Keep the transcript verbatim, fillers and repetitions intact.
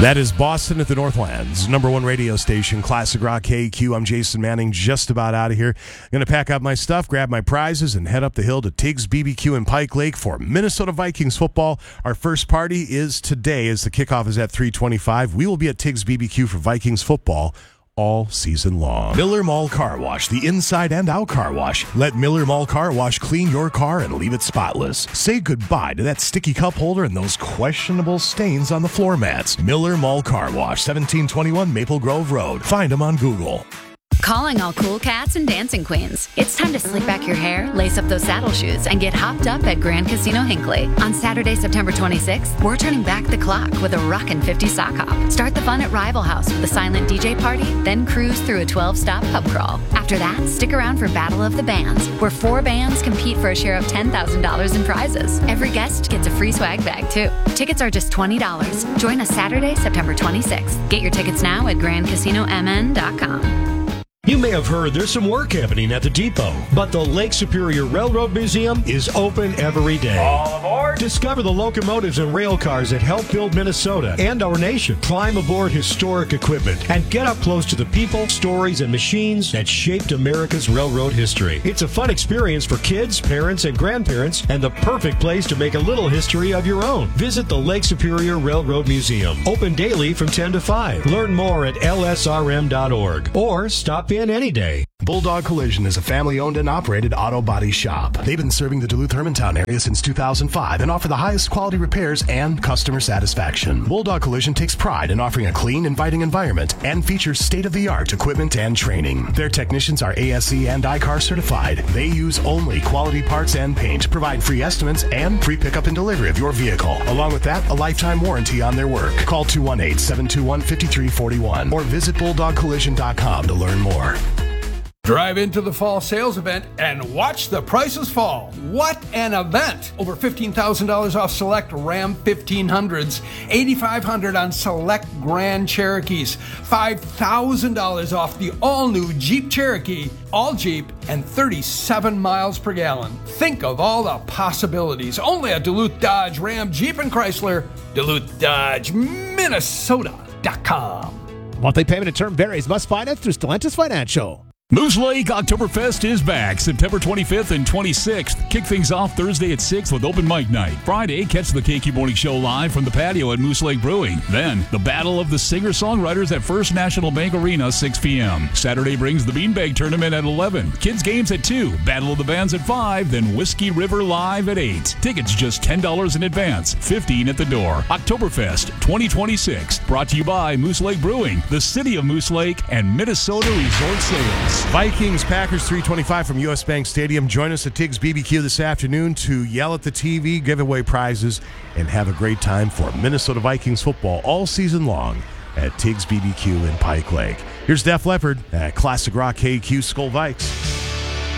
That is Boston at the Northlands, number one radio station, Classic Rock K Q. I'm Jason Manning, just about out of here. I'm going to pack up my stuff, grab my prizes, and head up the hill to Tiggs B B Q in Pike Lake for Minnesota Vikings football. Our first party is today, as the kickoff is at three twenty-five. We will be at Tiggs B B Q for Vikings football all season long. Miller Mall Car Wash, the inside and out car wash. Let Miller Mall Car Wash clean your car and leave it spotless. Say goodbye to that sticky cup holder and those questionable stains on the floor mats. Miller Mall Car Wash, seventeen twenty-one Maple Grove Road. Find them on Google. Calling all cool cats and dancing queens. It's time to slick back your hair, lace up those saddle shoes, and get hopped up at Grand Casino Hinckley. On Saturday, September twenty-sixth, we're turning back the clock with a rockin' fifty sock hop. Start the fun at Rival House with a silent D J party, then cruise through a twelve-stop pub crawl. After that, stick around for Battle of the Bands, where four bands compete for a share of ten thousand dollars in prizes. Every guest gets a free swag bag, too. Tickets are just twenty dollars. Join us Saturday, September twenty-sixth. Get your tickets now at grand casino m n dot com. You may have heard there's some work happening at the depot, but the Lake Superior Railroad Museum is open every day. All aboard! Discover the locomotives and rail cars that help build Minnesota and our nation. Climb aboard historic equipment and get up close to the people, stories, and machines that shaped America's railroad history. It's a fun experience for kids, parents, and grandparents, and the perfect place to make a little history of your own. Visit the Lake Superior Railroad Museum. Open daily from ten to five. Learn more at l s r m dot org or stop in any day. Bulldog Collision is a family-owned and operated auto body shop. They've been serving the Duluth-Hermantown area since two thousand five and offer the highest quality repairs and customer satisfaction. Bulldog Collision takes pride in offering a clean, inviting environment and features state-of-the-art equipment and training. Their technicians are A S E and I C A R certified. They use only quality parts and paint, provide free estimates, and free pickup and delivery of your vehicle. Along with that, a lifetime warranty on their work. Call two one eight, seven two one, five three four one or visit bulldog collision dot com to learn more. Drive into the fall sales event and watch the prices fall. What an event! Over fifteen thousand dollars off select Ram fifteen hundreds, eight thousand five hundred dollars on select Grand Cherokees, five thousand dollars off the all-new Jeep Cherokee, all Jeep, and thirty-seven miles per gallon. Think of all the possibilities. Only at Duluth Dodge, Ram, Jeep, and Chrysler. Duluth Dodge, Minnesota dot com. Monthly payment and term varies. Must finance through Stellantis Financial. Moose Lake Oktoberfest is back September twenty-fifth and twenty-sixth. Kick things off Thursday at six with open mic night. Friday, catch the K Q Morning Show live from the patio at Moose Lake Brewing. Then, the Battle of the Singer-Songwriters at First National Bank Arena, six p.m. Saturday brings the Beanbag Tournament at eleven. Kids Games at two. Battle of the Bands at five. Then Whiskey River Live at eight. Tickets just ten dollars in advance, fifteen dollars at the door. Oktoberfest twenty twenty-six. Brought to you by Moose Lake Brewing, the City of Moose Lake, and Minnesota Resort Sales. Vikings, Packers, three twenty-five from U S Bank Stadium. Join us at Tiggs B B Q this afternoon to yell at the T V, give away prizes, and have a great time for Minnesota Vikings football all season long at Tiggs B B Q in Pike Lake. Here's Def Leppard at Classic Rock K Q Skull Vikes.